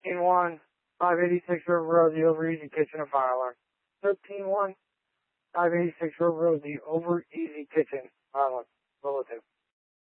13-1, 586 River Road, the Over Easy Kitchen and Fire Alarm. 13-1, 586 River Road, the Over Easy Kitchen, Fire Alarm.